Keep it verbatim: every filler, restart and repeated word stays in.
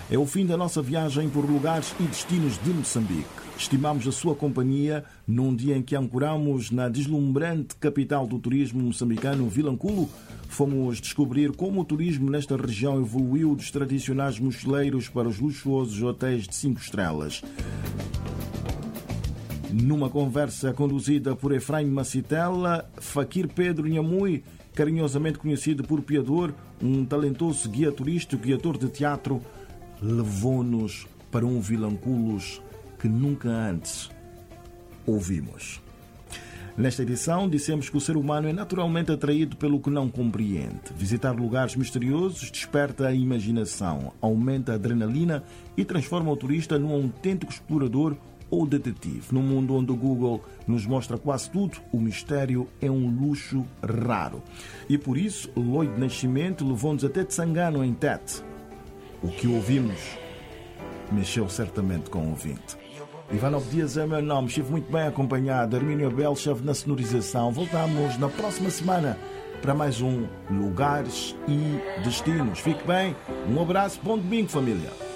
É o fim da nossa viagem por lugares e destinos de Moçambique. Estimamos a sua companhia num dia em que ancoramos na deslumbrante capital do turismo moçambicano, Vilanculo. Fomos descobrir como o turismo nesta região evoluiu dos tradicionais mochileiros para os luxuosos hotéis de cinco estrelas. Numa conversa conduzida por Efraim Macitela, Fakir Pedro Nhamui, carinhosamente conhecido por Piador, um talentoso guia turístico e ator de teatro, levou-nos para um Vilanculos que nunca antes ouvimos. Nesta edição, dissemos que o ser humano é naturalmente atraído pelo que não compreende. Visitar lugares misteriosos desperta a imaginação, aumenta a adrenalina e transforma o turista num autêntico explorador ou detetive. Num mundo onde o Google nos mostra quase tudo, o mistério é um luxo raro. E por isso, Lloyd Nascimento levou-nos até Tsangano, em Tete. O que ouvimos mexeu certamente com o ouvinte. Ivanov Dias é meu nome, estive muito bem acompanhado. Armínio Abel esteve na sonorização. Voltamos na próxima semana para mais um Lugares e Destinos. Fique bem, um abraço, bom domingo, família.